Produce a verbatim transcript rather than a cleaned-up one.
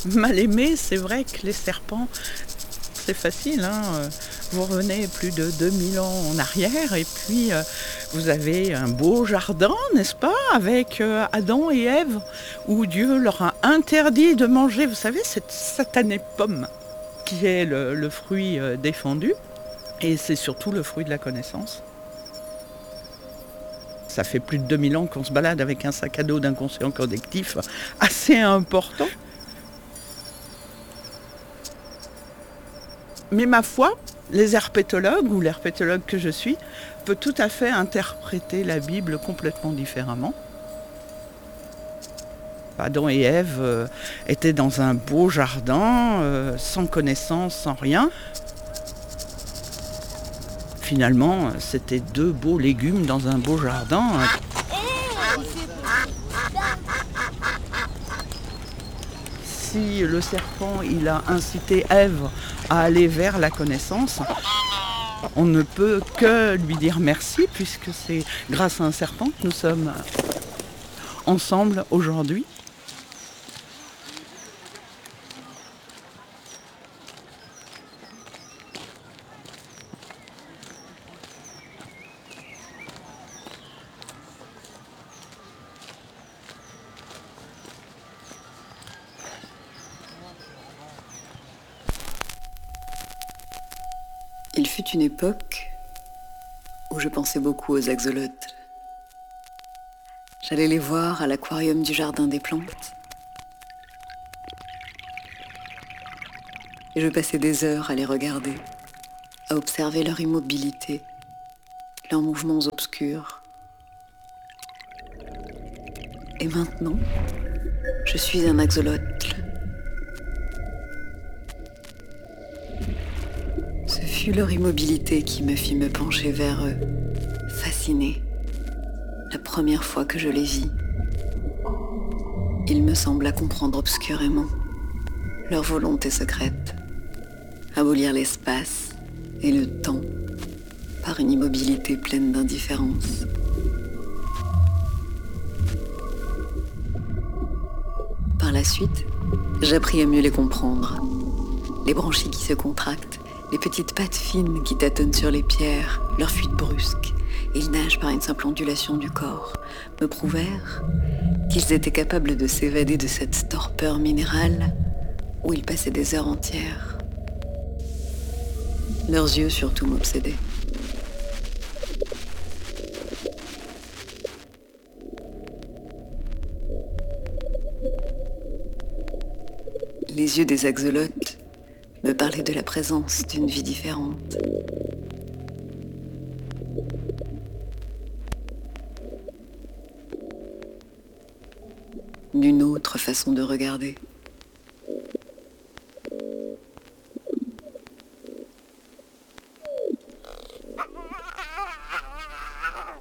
Mal aimé, c'est vrai que les serpents, c'est facile, hein, heu, vous revenez plus de deux mille ans en arrière et puis, heu, vous avez un beau jardin, n'est-ce pas? Avec, heu, Adam et Ève, où Dieu leur a interdit de manger, vous savez, cette satanée pomme qui est le le fruit, heu, défendu et c'est surtout le fruit de la connaissance. Ça fait plus de deux mille ans qu'on se balade avec un sac à dos d'inconscient collectif assez important. Mais ma foi, les herpétologues ou l'herpétologue que je suis, peut tout à fait interpréter la Bible complètement différemment. Adam et Ève euh, étaient dans un beau jardin, euh, sans connaissance, sans rien. Finalement, c'était deux beaux légumes dans un beau jardin. Si le serpent, il a incité Ève à aller vers la connaissance, on ne peut que lui dire merci puisque c'est grâce à un serpent que nous sommes ensemble aujourd'hui. Il fut une époque où je pensais beaucoup aux axolotes. J'allais les voir à l'aquarium du jardin des plantes. Et je passais des heures à les regarder, à observer leur immobilité, leurs mouvements obscurs. Et maintenant, je suis un axolotl. Ce fut leur immobilité qui me fit me pencher vers eux, fascinée, la première fois que je les vis. Il me sembla comprendre obscurément leur volonté secrète, abolir l'espace et le temps par une immobilité pleine d'indifférence. Par la suite, j'appris à mieux les comprendre. Les branchies qui se contractent, les petites pattes fines qui tâtonnent sur les pierres, leur fuite brusque, ils nagent par une simple ondulation du corps, me prouvèrent qu'ils étaient capables de s'évader de cette torpeur minérale où ils passaient des heures entières. Leurs yeux surtout m'obsédaient. Les yeux des axolotes me parlaient de la présence d'une vie différente. D'une autre façon de regarder.